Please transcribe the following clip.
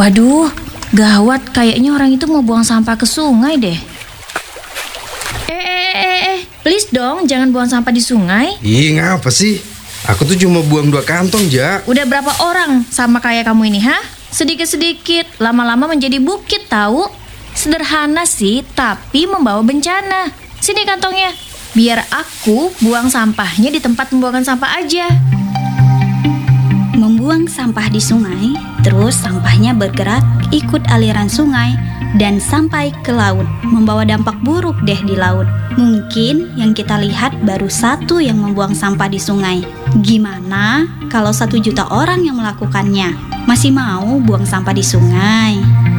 Waduh, gawat, kayaknya orang itu mau buang sampah ke sungai deh. Please dong, jangan buang sampah di sungai. Ih, ngapa sih? Aku tuh cuma buang 2 kantong, Ja. Udah berapa orang sama kayak kamu ini, ha? Sedikit-sedikit, lama-lama menjadi bukit tahu. Sederhana sih, tapi membawa bencana. Sini kantongnya, biar aku buang sampahnya di tempat pembuangan sampah aja. Membuang sampah di sungai, terus sampahnya bergerak ikut aliran sungai dan sampai ke laut, membawa dampak buruk deh di laut. Mungkin yang kita lihat baru 1 yang membuang sampah di sungai. Gimana kalau 1 juta orang yang melakukannya? Masih mau buang sampah di sungai?